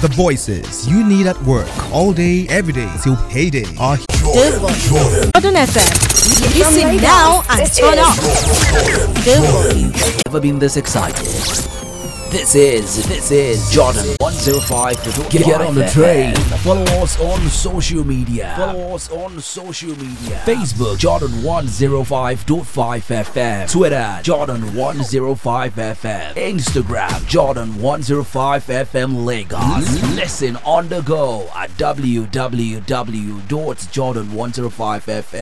The voices you need at work all day, every day till payday are Jordan FM. Listen now and turn up. Never been this excited. This is Jordan 105. Get on the train. Follow us on social media. Facebook Jordan 105.5 FM. Twitter Jordan 105 FM. Instagram Jordan 105 FM Lagos. Listen on the go at www.jordan105fm.